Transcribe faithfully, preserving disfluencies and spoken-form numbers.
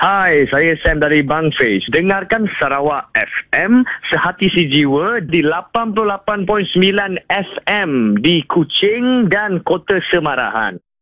Hai, saya Sam dari Bang Fish. Dengarkan Sarawak F M, sehati sejiwa di lapan puluh lapan perpuluhan sembilan F M di Kuching dan Kota Semarahan.